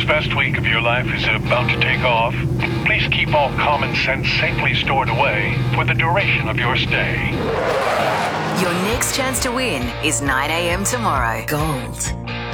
best week of your life is about to take off, please keep all common sense safely stored away for the duration of your stay. Your next chance to win is 9 a.m. tomorrow. Gold